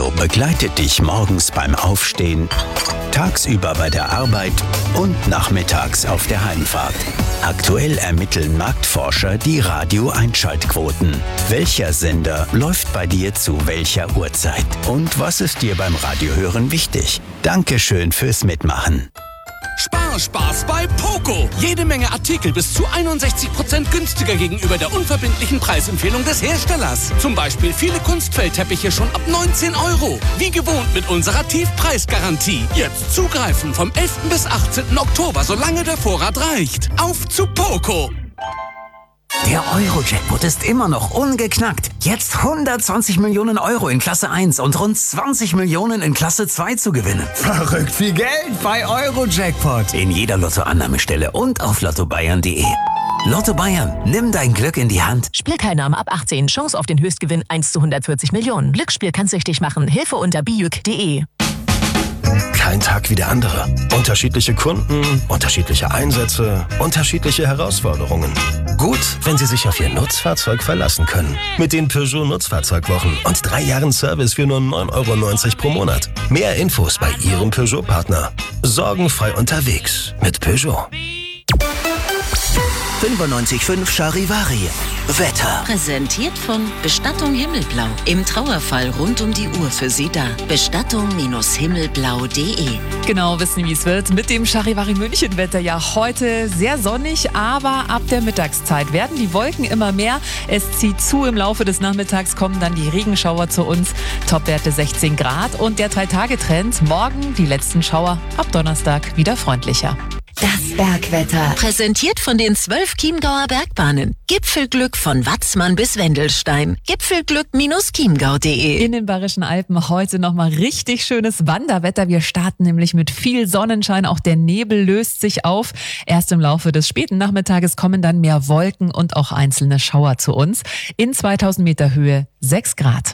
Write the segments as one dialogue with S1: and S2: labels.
S1: Radio begleitet dich morgens beim Aufstehen, tagsüber bei der Arbeit und nachmittags auf der Heimfahrt. Aktuell ermitteln Marktforscher die Radio-Einschaltquoten. Welcher Sender läuft bei dir zu welcher Uhrzeit? Und was ist dir beim Radiohören wichtig? Dankeschön fürs Mitmachen.
S2: Spaß bei Poco. Jede Menge Artikel bis zu 61% günstiger gegenüber der unverbindlichen Preisempfehlung des Herstellers. Zum Beispiel viele Kunstfeldteppiche schon ab 19 €. Wie gewohnt mit unserer Tiefpreisgarantie. Jetzt zugreifen vom 11. bis 18. Oktober, solange der Vorrat reicht. Auf zu Poco.
S3: Der Euro-Jackpot ist immer noch ungeknackt. Jetzt 120 Millionen € in Klasse 1 und rund 20 Millionen in Klasse 2 zu gewinnen.
S4: Verrückt viel Geld bei Euro-Jackpot.
S3: In jeder Lottoannahmestelle und auf lottobayern.de. Lotto Bayern, nimm dein Glück in die Hand.
S5: Spielteilnahme ab 18. Chance auf den Höchstgewinn 1 zu 140 Millionen. Glücksspiel kann süchtig machen. Hilfe unter bijuk.de.
S6: Kein Tag wie der andere. Unterschiedliche Kunden, unterschiedliche Einsätze, unterschiedliche Herausforderungen. Gut, wenn Sie sich auf Ihr Nutzfahrzeug verlassen können. Mit den Peugeot Nutzfahrzeugwochen und 3 Jahren Service für nur 9,90 € pro Monat. Mehr Infos bei Ihrem Peugeot-Partner. Sorgenfrei unterwegs mit Peugeot.
S3: 95.5 Charivari. Wetter.
S7: Präsentiert von Bestattung Himmelblau. Im Trauerfall rund um die Uhr für Sie da. Bestattung-himmelblau.de.
S8: Genau, wissen, wie es wird. Mit dem Charivari München Wetter ja heute sehr sonnig, aber ab der Mittagszeit werden die Wolken immer mehr. Es zieht zu, im Laufe des Nachmittags kommen dann die Regenschauer zu uns. Topwerte 16 Grad und der 3-Tage-Trend. Morgen die letzten Schauer, ab Donnerstag wieder freundlicher.
S7: Das Bergwetter. Präsentiert von den 12 Chiemgauer Bergbahnen. Gipfelglück von Watzmann bis Wendelstein. Gipfelglück-chiemgau.de.
S8: In den Bayerischen Alpen heute nochmal richtig schönes Wanderwetter. Wir starten nämlich mit viel Sonnenschein. Auch der Nebel löst sich auf. Erst im Laufe des späten Nachmittages kommen dann mehr Wolken und auch einzelne Schauer zu uns. In 2000 Meter Höhe 6 Grad.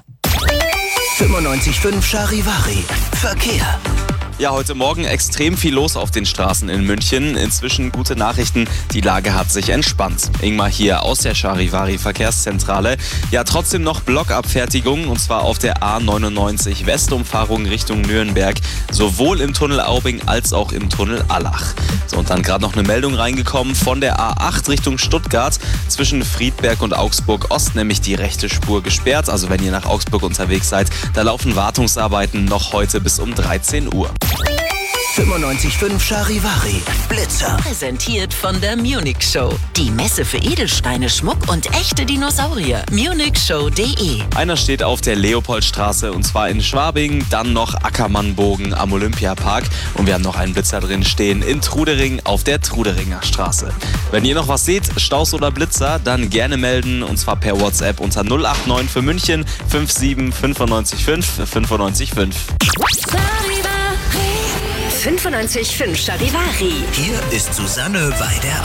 S3: 95.5 Charivari. Verkehr.
S9: Ja, heute Morgen extrem viel los auf den Straßen in München. Inzwischen gute Nachrichten, die Lage hat sich entspannt. Ingmar hier aus der Charivari Verkehrszentrale. Ja, trotzdem noch Blockabfertigung und zwar auf der A99 Westumfahrung Richtung Nürnberg. Sowohl im Tunnel Aubing als auch im Tunnel Allach. So, und dann gerade noch eine Meldung reingekommen von der A8 Richtung Stuttgart. Zwischen Friedberg und Augsburg Ost nämlich die rechte Spur gesperrt. Also wenn ihr nach Augsburg unterwegs seid, da laufen Wartungsarbeiten noch heute bis um 13 Uhr.
S3: 95.5 Charivari. Blitzer.
S7: Präsentiert von der Munich Show. Die Messe für Edelsteine, Schmuck und echte Dinosaurier. munichshow.de.
S9: Einer steht auf der Leopoldstraße und zwar in Schwabing, dann noch Ackermannbogen am Olympiapark und wir haben noch einen Blitzer drin stehen in Trudering auf der Truderinger Straße. Wenn ihr noch was seht, Staus oder Blitzer, dann gerne melden und zwar per WhatsApp unter 089 für München 57 955 955.
S7: 95.5 Charivari.
S3: Hier ist Susanne bei der